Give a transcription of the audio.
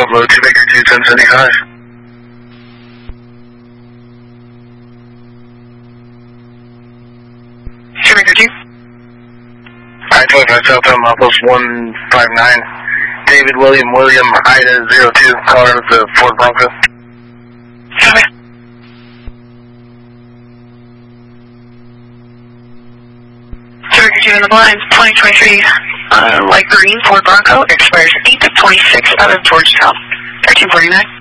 upload to Baker 2775. Baker 2. I-25 Southbound, Milepost 159. David William Ida 02, calling out the Ford Bronco. Copy. Baker 2 in the blind, 2023, light green Ford Bronco, expires 8/26 out of Georgetown, 1349.